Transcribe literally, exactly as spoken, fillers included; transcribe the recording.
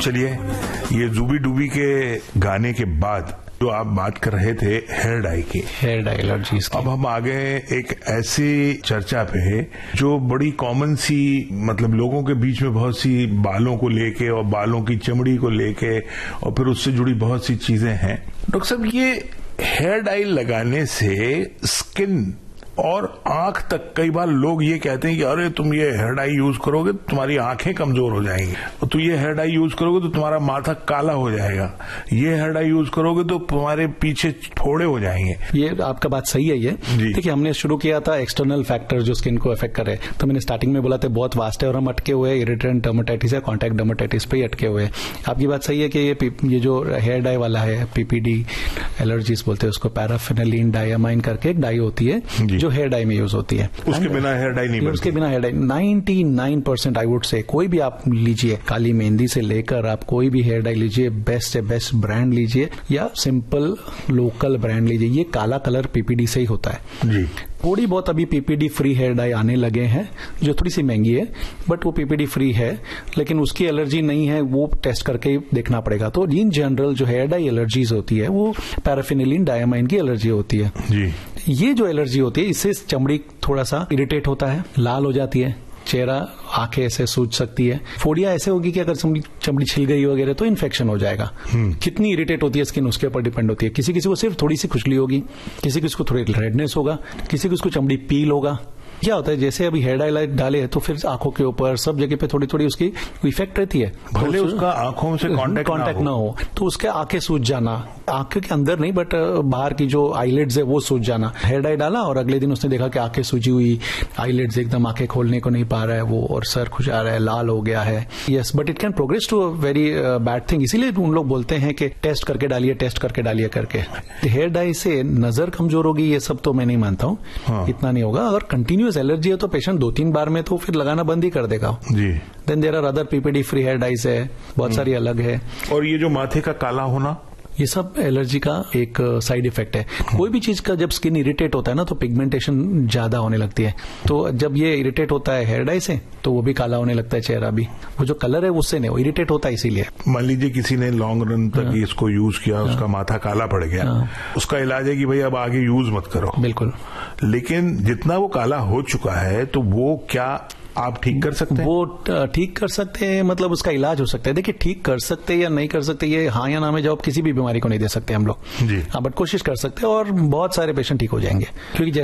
चलिए, ये जूबी डूबी के गाने के बाद जो आप बात कर रहे थे हेयर डाई की, हेयर डाई एलर्जीज की, अब हम आ गए एक ऐसी चर्चा पे जो बड़ी कॉमन सी, मतलब लोगों के बीच में बहुत सी बालों को लेके और बालों की चमड़ी को लेके और फिर उससे जुड़ी बहुत सी चीजें हैं। डॉक्टर साहब, ये हेयर डाई लगाने से स्किन और आंख तक, कई बार लोग ये कहते हैं कि अरे तुम ये हेयर डाई यूज करोगे तो तुम्हारी आंखें कमजोर हो जाएंगी, और तुम ये हेयर डाई यूज करोगे तो तुम्हारा माथा काला हो जाएगा, ये हेयर डाई यूज करोगे तो तुम्हारे पीछे फोड़े हो जाएंगे। ये आपका बात सही है। ये देखिए, हमने शुरू किया था एक्सटर्नल फैक्टर जो स्किन को अफेक्ट करे, तो मैंने स्टार्टिंग में बोला था बहुत वास्ट है और हम अटके हुए इरिटेंट डर्मेटाइटिस या कॉन्टैक्ट डर्मेटाइटिस पे ही अटके हुए। आपकी बात सही है कि ये ये जो हेयर डाई वाला है, पीपीडी एलर्जीज बोलते हैं उसको, पैराफिनाइलिन डायमाइन करके एक डाई होती है जो हेयर डाई में यूज होती है। उसके बिना हेयर डाई नहीं बनती। उसके बिना हेयर डाई निन्यानवे परसेंट आई वुड से, कोई भी आप लीजिए, काली मेहंदी से लेकर आप कोई भी हेयर डाई लीजिए, बेस्ट से बेस्ट ब्रांड लीजिए या सिंपल लोकल ब्रांड लीजिए, ये काला कलर पीपीडी से ही होता है जी। थोड़ी बहुत अभी पीपीडी फ्री हेयर डाई आने लगे हैं जो थोड़ी सी महंगी है, बट वो पीपीडी फ्री है, लेकिन उसकी एलर्जी नहीं है, वो टेस्ट करके देखना पड़ेगा। तो इन जनरल जो हेयर डाई एलर्जीज होती है वो पैराफिनाइलिन डायमाइन की एलर्जी होती है जी। ये जो एलर्जी होती है इससे चमड़ी थोड़ा सा इरिटेट होता है, लाल हो जाती है, चेहरा, आंखें ऐसे सूज सकती है, फोड़िया ऐसे होगी कि अगर चमड़ी छिल गई वगैरह तो इन्फेक्शन हो जाएगा। कितनी इरिटेट होती है स्किन उसके ऊपर डिपेंड होती है। किसी किसी को सिर्फ थोड़ी सी खुजली होगी, किसी किसी को थोड़ी रेडनेस होगा, किसी किसी को चमड़ी पील होगा। क्या होता है, जैसे अभी हेयर डाई डाले तो फिर आंखों के ऊपर सब जगह पे थोड़ी थोड़ी उसकी इफेक्ट रहती है, भले तो उसका आंखों से कांटेक्ट कांटेक्ट ना हो तो उसके आंखें सूज जाना, आंखें के अंदर नहीं बट बाहर की जो आईलिड्स है वो सूज जाना। हेयर डाई डाला और अगले दिन उसने देखा कि आंखें सूजी हुई, आईलिड्स एकदम आंखें खोलने को नहीं पा रहा है वो, और सर खुजा रहा है, लाल हो गया है। Yes, but it can progress to a very bad thing. इसीलिए उन लोग बोलते हैं कि टेस्ट करके डालिए, टेस्ट करके डालिए करके। हेयर डाई से नजर कमजोर होगी ये सब तो मैं नहीं मानता हूँ। हाँ। इतना नहीं होगा। अगर कंटिन्यूअस एलर्जी है तो पेशेंट दो तीन बार में तो फिर लगाना बंद ही कर देगा जी। Then there are other PPD free hair dies है, बहुत सारी अलग है। और ये जो माथे का काला होना, ये सब एलर्जी का एक साइड इफेक्ट है। कोई भी चीज का जब स्किन इरिटेट होता है ना तो पिगमेंटेशन ज्यादा होने लगती है। तो जब ये इरिटेट होता है हेयर डाई से तो वो भी काला होने लगता है चेहरा भी। वो जो कलर है उससे नहीं, वो इरिटेट होता है इसीलिए। मान लीजिए किसी ने लॉन्ग रन तक हाँ। इसको यूज किया, हाँ। उसका माथा काला पड़ गया, हाँ। उसका इलाज है कि भाई अब आगे यूज मत करो। बिल्कुल। लेकिन जितना वो काला हो चुका है तो वो क्या आप ठीक कर सकते हैं? वो ठीक कर सकते हैं, मतलब उसका इलाज हो सकता है। देखिए, ठीक कर सकते हैं या नहीं कर सकते ये हाँ या ना में जवाब किसी भी बीमारी को नहीं दे सकते हम लोग जी। हाँ, बट कोशिश कर सकते हैं और बहुत सारे पेशेंट ठीक हो जाएंगे। क्योंकि